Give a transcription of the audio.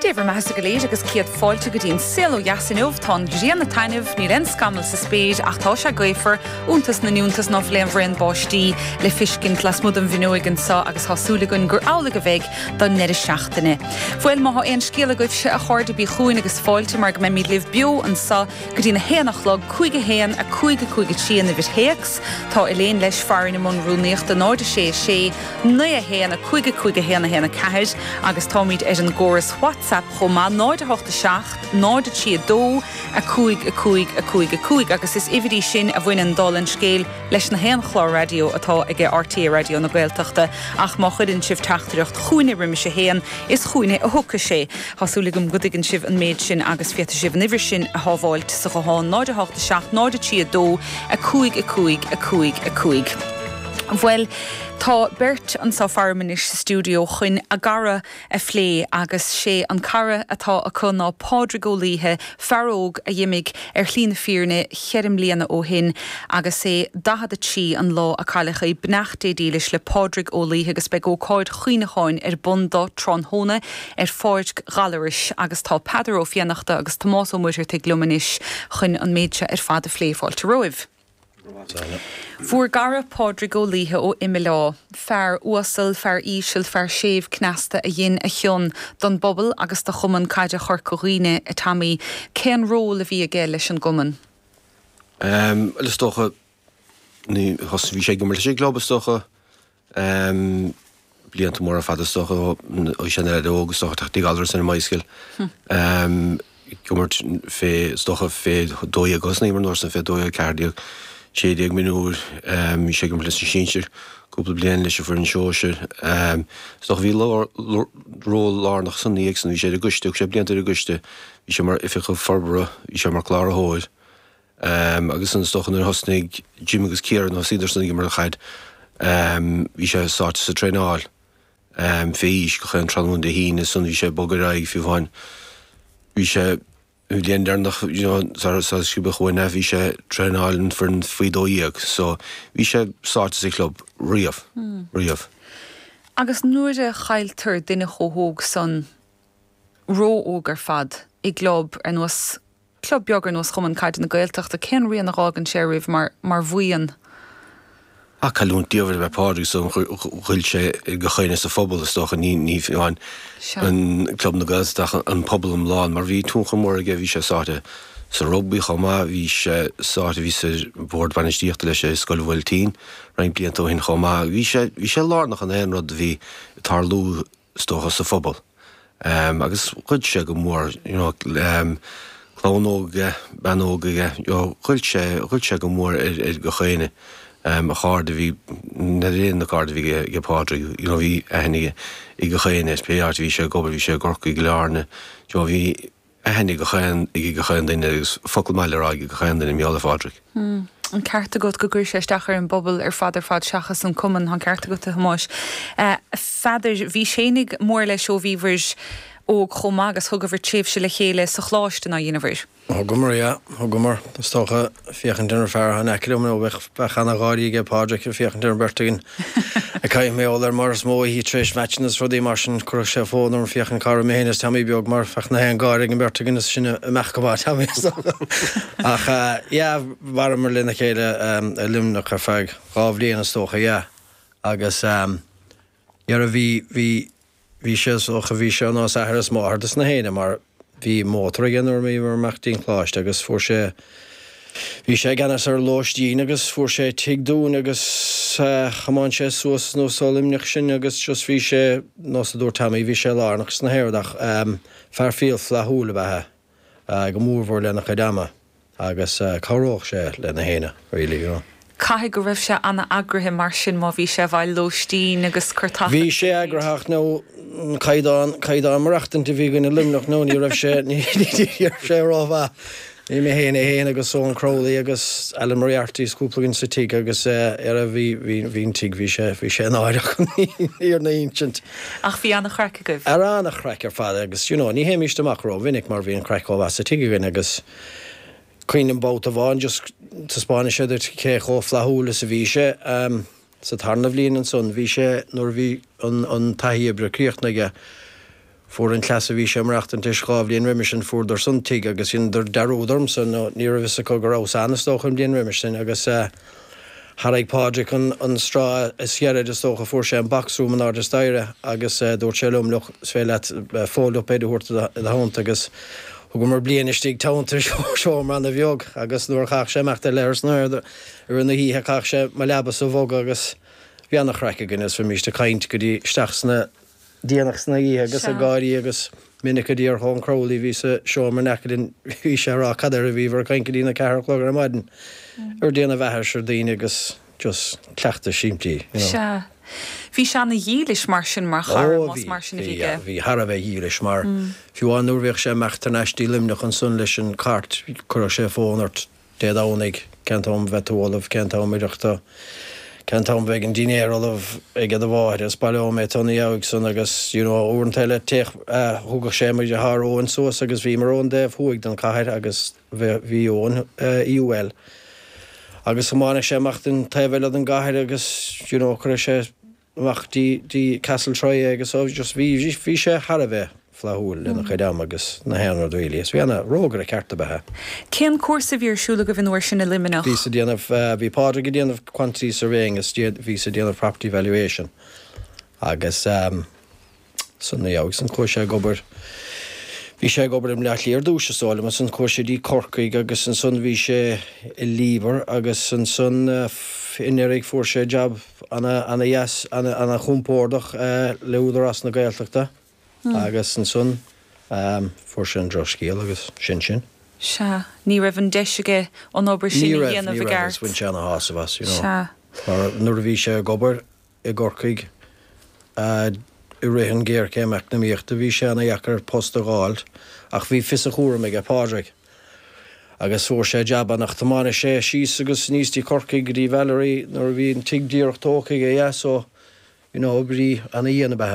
Déver me has go léir agus ciad fáilte go dtíon sil ó jasanmh tá réanna tainmh ní ren scamal sa spéid ach tá se goifar úntas na niúntas nó léon bhrein báistí le fiscin las mud an bhinúigan sa agus thásúlagan gur ála go bheith don neidir seachtainna. Fuil má éon scéala goibh se a cháirde bí chuin agus fáilte mar go mé míad libh bio an sa go dtína héanachlog chuige héan a chuige tíana bhit héacs tá i léon leis fearin na mún rúnaíocht a náide sé nu a héan a chuige héanna ceir agus támíd ar an ggóras WhatsApp chomá 987 9 a chuig agus is ifidí sin a bhain an dálan scéil leis na héan chlár radio atá ag RT radio na Gaeltachta ach má chudinn sibh teachtareacht chuine riimi sé héan is chuine a thuca sé. Thásúlagum godaigin sibh an méid sin agus fiata sibh an iver sin a hábháilt sa go háin 987 9 a chuig. Well, tá Bert an sa farmanis sa stúdio chuin a gara a phlé agus sé an cara atá a chun ná Pádraig Ó Laoithe fearóg a dhiimig ar chlína fíorne cherim líana ó hin agus é dahad a tí an lá a cailecha i bneachté dílis le Pádraig Ó Laoithe agus be go cáid chuoineáin ar bundá tronhóna ar fáid galairis agus tá Pedar ó Fianachta agus Tomás Ó Muir te glumanis chuin an méidse ar fad a phléfáilte roimh. Fuair gara Pádraig Ó Laoithe ó ime lá, fear uasal, fear ísil, fear séomh cneasta a dhéon a thion don bobbal agus do chuman caide chur coghine a tamí cén ról a bhí a ggé leis an guman? Le stocha, bhí sé gomar sé glob stocha, blianta mór a fada stocha ó sin ar ógus stocha tachtí galra san maiscail. Gomart fé stocha fé dói agus nímar nóir san fé dói a cardiog. 10 minúr, sé gom leis an sínsir, cúpla blian leis for an seoisir. Stoch bhí ró lárnach san níag san bhí sé a guiste, sé blianta a guiste, bhí sé mar ificha forbara, bhí sé mar clár a hóir. Agus an stochan ar hosnig Jim agus Kieran ó síidir san mar a chaid, bhí sé sáte sa trénáil. Féis go chan tranún de híine san bhí sé bogaráig fiú bhain. Bhí sé Ulian nach sa sciúba chuine bhí sé trénáiln for an faoidóíag, so bhí sé sáte sa club riamh. Agus nuair a chailtar duine chóthóg san róóg ar fad i glob ar nuas club beag ar nuas chuman caid na Gaeltachta cén rian arágan sé roimh mar bhuian. A calún díomhar bheith Pádraig so chuil sé go chéine sa phobal is stocha ní fiúin an club na Gaeltach an pobl am lán, mar bhí túncha mór aige bhí sé sáte sa rugby chomá, bhí sé sáte bhí sa bord banistíochta leis sé scoil bhfuiltín, rein blianta ó hin chomá, bhí sé lárnach an éon rud bhí tarlú stocha sa phobal. Agus chuid sé go mór, clónóga, banóga, chuil sé go mór ar go chéine. A cháda bhí na réon na cáda bhí go Pádraig, bhí aithnig i go chéine SPart bhí sé gobar bhí sé gorca go learne, bhí aithnig go chéin daine agus focail meile ráig go chéin daine meála Pádraig. An cearta go gur séisteach ar an bobbal ar fad seachas an cuman an cearta go a hamáis. Feidir bhí sénig mór leis ó bhíhairs ó chomá agus thugah tíobh se le chéile sa chláiste na dhéanamhir. Gomar, stocha fiochan dinner fear an eicilm nó bechan a gáí ige Pádraig a fiochan dinner bertagin. A caiim mé ólar mar smó hí tréis matchnas rudí mar sin cru sé fónar fiochan cara méhénas tamí beag mar fech na hen gáir an bertagin is sinna mechcabá tamí. Ach, war mar lena chéile a limnach ar feig gábhlíon a stocha, agus ar a bhí sé socha bhí sé ná sathras máthdas na héine mar bhí mótar gan or mí mar meachtaín chláiste agus fuair sé bhí sé ganas ar lóistíín agus fuair sé tiagdún agus chamáin sé suas nó solimneach sin agus just bhí sé nó a dúir tamí bhí sé lárnachs na héirdach fearfial flathúla bheitthe go múrhór lena chuidama agus choróch sé lena héine rilí. Caithfidh go raibh sé anna agrathe mar sin má bhí sé bhaid lóistíín agus chuirtach. Bhí sé agrathach nó caidán marachtainta bhí gona limnach nó ní raibh sé sé rábha. Ní mé héana agus Owen Crowley agus Alan Moriarty scúplagin sa tí agus ar a bhín tí bhí sé náireach ar na ancient. Ach bhí anna chreice goibh? Ar anna chreic ar fada agus, ní héimiiste amachró, vinnic mar bhíon creiceáh sa tíigin agus cuioin bót a bháin just sa Spáine idir cé cho flathúla sa bhí sé sa tarna bhlíon an son bhí sé nuair bhí an taithí brecríochtnaige Fór an clasa bhí sé marachta an teiscáh líon riimiir sin fúdar san tí agus sin darúdarm san ní a vis go gur anastóch an líon riimiir sin agus Harag Pádraig an strá scead is tócha fór sé an baxrúm an áidir staire agus dúir selumlach sfeile fóla péidirúirta a hánta agus go mar blian istíigh tátar seom an a bheog agus nuair chaach sé meachta leirs nuir ar na híthe chaach sé má lebas a bhóg agus bheannach reice gan is fa míiste caiint go dtí steachsna díanachsna í agus a gáirí agus minic a dtíar hán crowlí ví a seomar necadin hí sé rá cadar a bhíhar caiinca dína ceirlógar a maidin ar déana bheithir se daine agus just cleachta siimtí. Bhí se na dhílis mar sin mar charmas mar sin bhíige. Bhí har a bheith dhílis mar fiúán nuair bheith sé meachtar neistí limnach an sun leis an cart chur sé fónart déadánig centám bheitúlah centám iireachta Centám bheith an dinéarolh ag a bháir is bailó mé tanna eagh san agus úantaile thugach sé muid a thóin suas agus bhí mar ón déobh thuig don caiir agus bhí ón IUL. Agus mána sé meachtain taobhile an gaiir agus chuir sé machtaí Castle Troy agus just bhí sé har a bheith flaúil lena chuidám agus na héanar dúilí. Is bhíanana rógar a cearta bethe. Cén cuasa bhíarsúla go bhíonúir sin na liminach? Bhí sa déanamh bhí Pádraig a déanamh quantity surveying agus bhí sa déanamh property valuation. Agus san na eagh san chuir sé gobar bhí sé gobar im leithlíar dúise sála mas san chuir sé dí Corcaig agus an son bhí sé i líbar agus san son inéigh fuór sé job anna chumpórdach leúdar as na Gaeltachta. Agus an son fuór sé an droscéal agus sin. Se, ní raibh an deisige an obair sin dhéanamh a gceart. Ní raibh an hása bhas, nuair a bhí sé gobar i Gorcaig i réhan géir céimeach na míochta bhí sé anna dheacar post a gáilt ach bhí fis a chúra meg a Pádraig. Agus fuór sé job annach tamána sé síos agus níostí Corcaig go dtí Valerie nuair bhí an tigdíocht tócaig so brí anna dhéana bethe.